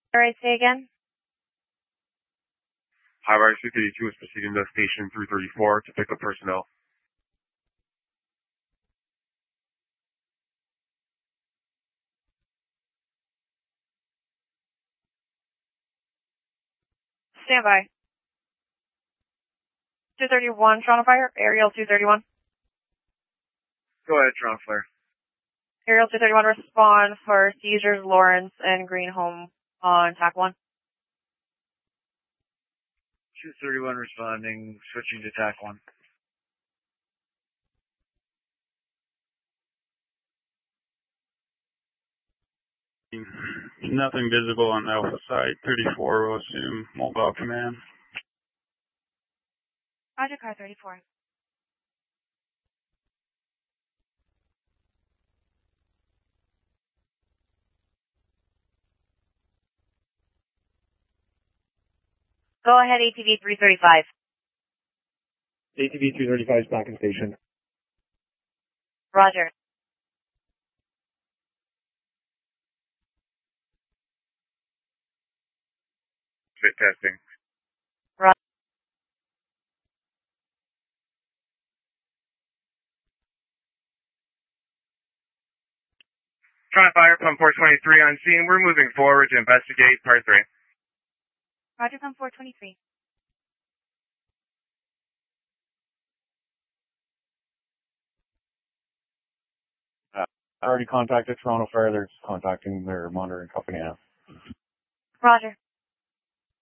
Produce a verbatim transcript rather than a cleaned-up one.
All right, say again. Highwire three thirty-two is proceeding to station three thirty-four to pick up personnel. Stand by. two thirty-one, Toronto Fire, Aerial two thirty-one. Go ahead, Toronto Fire. Aerial two thirty-one, respond for seizures, Lawrence and Greenholme on TAC one. two thirty-one responding, switching to TAC one. Nothing visible on the Alpha side. thirty-four, we'll assume mobile command. Roger, car thirty-four. Go ahead, A T V three thirty-five. A T V three thirty-five is back in station. Roger. Fit testing. Roger. Toronto Fire, pump four twenty-three on scene. We're moving forward to investigate part three. Roger, pump four twenty-three. Uh, I already contacted Toronto Fire. They're just contacting their monitoring company now. Roger.